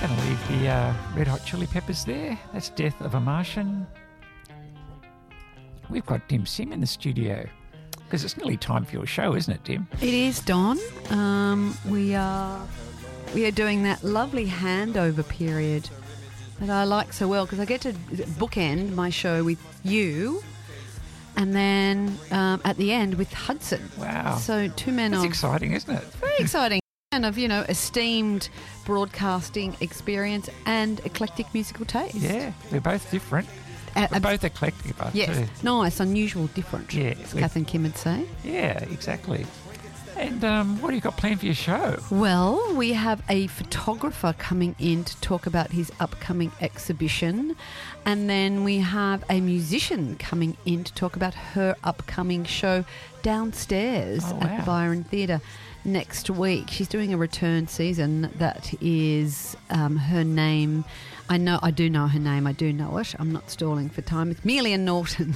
Going to leave the Red Hot Chili Peppers there. That's Death of a Martian. We've got Dim Sim in the studio because it's nearly time for your show, isn't it, Dim? It is, Don. We are doing that lovely handover period that I like so well because I get to bookend my show with you and then at the end with Hudson. Wow. So two men That's of... exciting, isn't it? Very exciting. And of, esteemed broadcasting experience and eclectic musical taste. Yeah, they're both different. We're both eclectic, but yes, nice, unusual, different. Yeah, as Kath and Kim would say. Yeah, exactly. And what do you got planned for your show? Well, we have a photographer coming in to talk about his upcoming exhibition, and then we have a musician coming in to talk about her upcoming show downstairs at the Byron Theatre next week. She's doing a return season that is her name. I do know her name. I do know it. I'm not stalling for time. It's Melia Norton.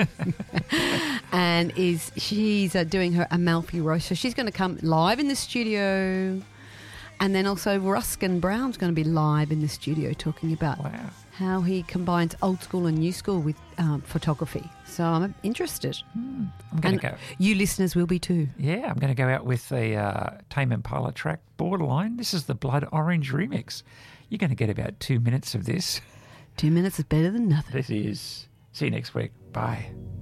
And she's doing her Amalfi Roast. So she's going to come live in the studio. And then also Ruskin Brown's going to be live in the studio talking about how he combines old school and new school with photography. So I'm interested. I'm going to go. You listeners will be too. Yeah, I'm going to go out with the Tame Impala track Borderline. This is the Blood Orange remix. You're going to get about 2 minutes of this. 2 minutes is better than nothing. This is. See you next week. Bye.